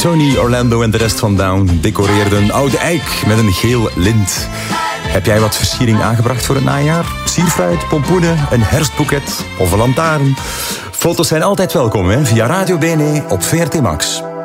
Tony Orlando en de rest van Down decoreerden een oude eik met een geel lint. Heb jij wat versiering aangebracht voor het najaar? Sierfruit, pompoenen, een herfstboeket of een lantaarn? Foto's zijn altijd welkom, hè? Via Radio BNE op VRT Max.